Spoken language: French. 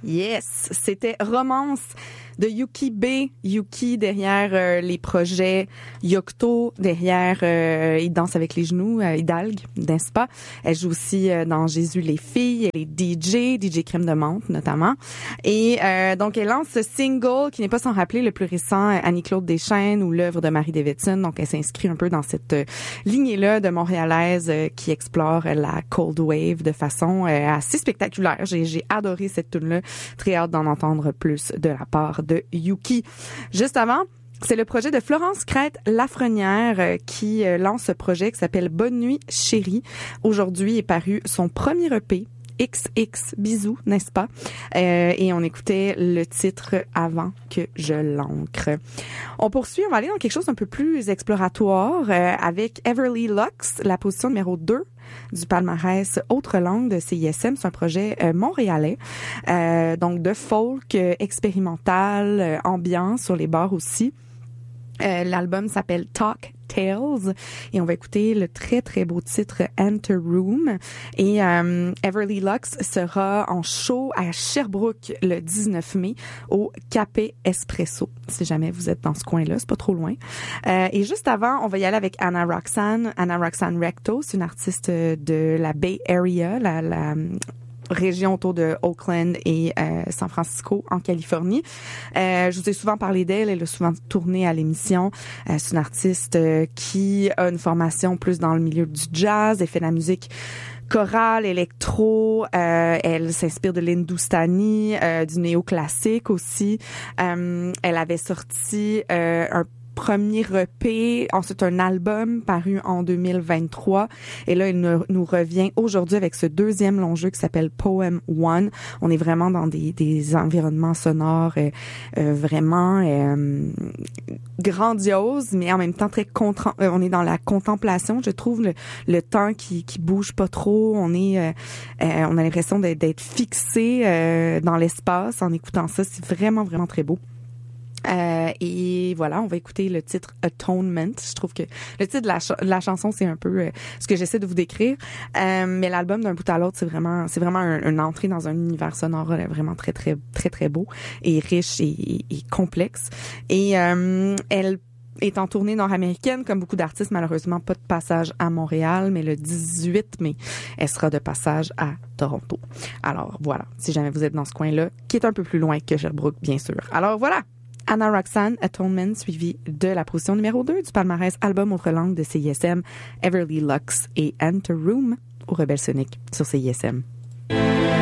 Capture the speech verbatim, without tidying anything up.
Yes, c'était Romance de Yuki B. Yuki derrière euh, les projets Yocto, derrière euh, Il danse avec les genoux, euh, Hidalgue, n'est-ce pas? Elle joue aussi euh, dans Jésus les filles, elle est D J, D J Crème de menthe notamment. Et euh, donc elle lance ce single qui n'est pas sans rappeler le plus récent Annie-Claude Deschaines ou l'œuvre de Marie Davidson. Donc elle s'inscrit un peu dans cette euh, lignée-là de montréalaise euh, qui explore euh, la cold wave de façon euh, assez spectaculaire. J'ai, j'ai adoré cette tune-là. Très hâte d'en entendre plus de la part de Yuki. Juste avant, c'est le projet de Florence Crête-Lafrenière euh, qui euh, lance ce projet qui s'appelle Bonne nuit chérie. Aujourd'hui est paru son premier E P, X X bisous, n'est-ce pas? Euh, et on écoutait le titre Avant que je l'ancre. On poursuit, on va aller dans quelque chose d'un peu plus exploratoire euh, avec Everly Lux, la position numéro deux du palmarès Autre langue de C I S M. C'est un projet euh, montréalais, euh, donc de folk euh, expérimental, euh, ambiant sur les bars aussi. Euh, l'album s'appelle Talk Tales et on va écouter le très très beau titre Enter Room. Et euh, Everly Lux sera en show à Sherbrooke le dix-neuf mai au Café Espresso. Si jamais vous êtes dans ce coin-là, c'est pas trop loin. Euh, et juste avant, on va y aller avec Anna Roxanne. Anna Roxanne Recto, c'est une artiste de la Bay Area, la, la région autour de Oakland et euh, San Francisco en Californie. Euh, je vous ai souvent parlé d'elle, elle a souvent tourné à l'émission. Euh, c'est une artiste euh, qui a une formation plus dans le milieu du jazz, elle fait de la musique chorale, électro, euh, elle s'inspire de l'Hindoustani, euh, du néoclassique aussi. Euh, elle avait sorti euh, un premier E P, ensuite un album paru en deux mille vingt-trois. Et là, il nous, nous revient aujourd'hui avec ce deuxième long jeu qui s'appelle Poem One. On est vraiment dans des, des environnements sonores euh, euh, vraiment euh, grandioses, mais en même temps très contra- euh, on est dans la contemplation. Je trouve le, le temps qui, qui bouge pas trop. On est, euh, euh, on a l'impression d'être, d'être fixé euh, dans l'espace en écoutant ça. C'est vraiment, vraiment très beau. Euh, et voilà, on va écouter le titre Atonement. Je trouve que le titre de la, ch- de la chanson, c'est un peu euh, ce que j'essaie de vous décrire. Euh, mais l'album d'un bout à l'autre, c'est vraiment, c'est vraiment un, une entrée dans un univers sonore euh, vraiment très, très, très, très beau et riche et, et, et complexe. Et euh, elle est en tournée nord-américaine, comme beaucoup d'artistes, malheureusement pas de passage à Montréal, mais le dix-huit mai, elle sera de passage à Toronto. Alors voilà, si jamais vous êtes dans ce coin-là, qui est un peu plus loin que Sherbrooke, bien sûr. Alors voilà, Anna Roxanne, Atonement, suivi de la position numéro deux du palmarès album Autre langue de C I S M, Everly Lux et Enter Room au Rebelle Sonic sur C I S M.